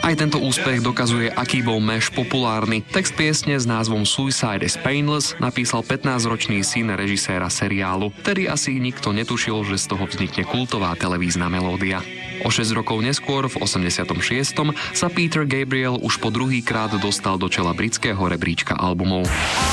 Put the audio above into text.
Aj tento úspech dokazuje, aký bol Mesh populárny. Text piesne s názvom Suicide is Painless napísal 15-ročný syn režiséra seriálu. Tedy asi nikto netušil, že z toho vznikne kultová televízna melódia. O 6 rokov neskôr, v 86. sa Peter Gabriel už po druhýkrát dostal do čela britského rebríčka albumov.